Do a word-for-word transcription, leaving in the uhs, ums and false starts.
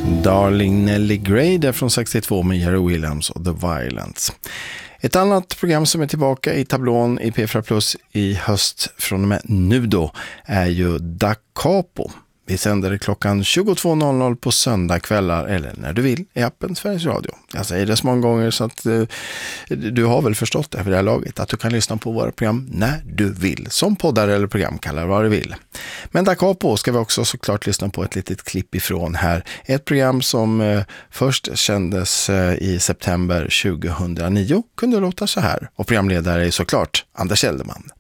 Darling Nelly Gray där från sextiotvå med Jerry Williams och The Violence. Ett annat program som är tillbaka i tablån i P fyra Plus i höst från och med nu då är ju Da Capo. Vi sänder klockan tjugotvå noll noll på söndagkvällar eller när du vill i appen Sveriges Radio. Jag säger det så många gånger så att uh, du har väl förstått det för det här laget att du kan lyssna på våra program när du vill. Som poddare eller programkallare vad du vill. Men Da Capo ska vi också såklart lyssna på ett litet klipp ifrån här. Ett program som uh, först kändes uh, i september tjugohundranio kunde låta så här. Och programledare är såklart Anders Elderman.